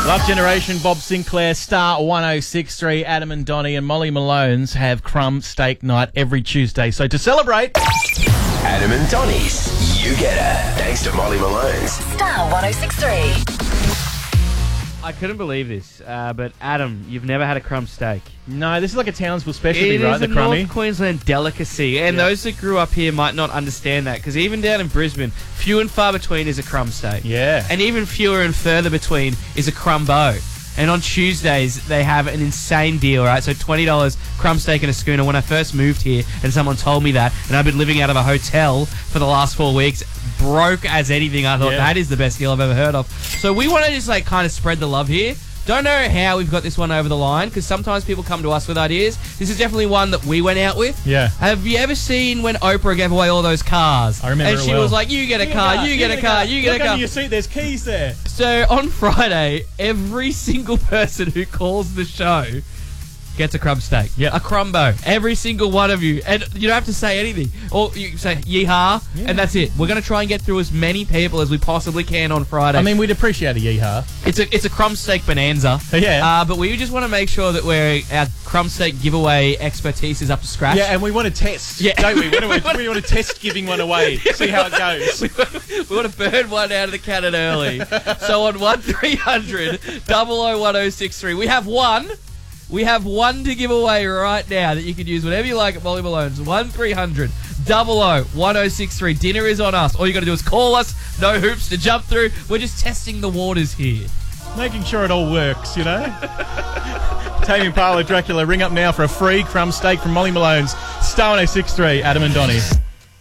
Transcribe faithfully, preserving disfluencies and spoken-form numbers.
Love Generation, Bob Sinclair, Star one oh six point three, Adam and Donnie and Molly Malone's have crumb steak night every Tuesday. So to celebrate... Adam and Donnie's You Get Her. Thanks to Molly Malone's Star one oh six point three. I couldn't believe this, uh, but Adam, you've never had a crumb steak. No, this is like a Townsville specialty, It right? is The a crummy. North Queensland delicacy, and Yeah. those that grew up here might not understand that, because even down in Brisbane, few and far between is a crumb steak. Yeah. And even fewer and further between is a crumbo. And on Tuesdays, they have an insane deal, right? So twenty dollars crumb steak and a schooner. When I first moved here and someone told me that, and I've been living out of a hotel for the last four weeks, broke as anything, I thought Yeah. that is the best deal I've ever heard of. So we want to just like kind of spread the love here. Don't know how we've got this one over the line, because sometimes people come to us with ideas. This is definitely one that we went out with. Yeah. Have you ever seen when Oprah gave away all those cars? I remember And it she well. was like, you get a car, you get a car, you get a Look car. under your seat, there's keys there. So on Friday, every single person who calls the show gets a crumb steak. Yep. A crumbo. Every single one of you. And you don't have to say anything. Or you say yeehaw, Yeah. and that's it. We're going to try and get through as many people as we possibly can on Friday. I mean, we'd appreciate a yeehaw. It's a it's a crumb steak bonanza. Yeah. Uh, but we just want to make sure that we're our crumb steak giveaway expertise is up to scratch. Yeah, and we want to test, Yeah. don't we? We want, to, we want to test giving one away, see how it goes. we want to burn one out of the cannon early. So on one three hundred double oh one oh six three, we have one. We have one to give away right now that you can use whenever you like at Molly Malone's. one three hundred double oh one oh six three. Dinner is on us. All you got to do is call us. No hoops to jump through. We're just testing the waters here. Making sure it all works, you know? Tame Impala, Dracula, ring up now for a free crumb steak from Molly Malone's. Star one oh six point three, Adam and Donnie.